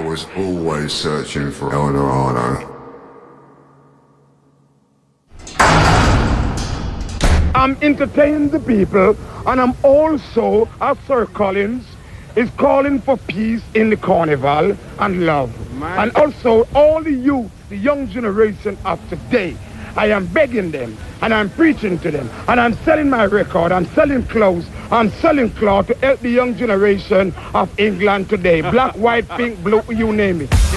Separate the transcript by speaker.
Speaker 1: was always searching for El Dorado.
Speaker 2: I'm entertaining the people, and I'm also, as Sir Collins, is calling for peace in the carnival and love. And also all the youth, the young generation of today, I am begging them and I'm preaching to them and I'm selling my record, I'm selling clothes, I'm selling cloth to help the young generation of England today. Black, white, pink, blue, you name it.